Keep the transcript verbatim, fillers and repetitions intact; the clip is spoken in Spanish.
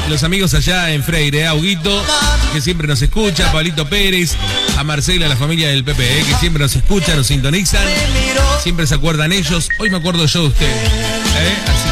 los amigos allá en Freire, a Huguito, que siempre nos escucha, a Pablito Pérez, a Marcela, a la familia del Pepe, eh, que siempre nos escuchan, nos sintonizan, siempre se acuerdan ellos. Hoy me acuerdo yo de ustedes. ¿eh? Así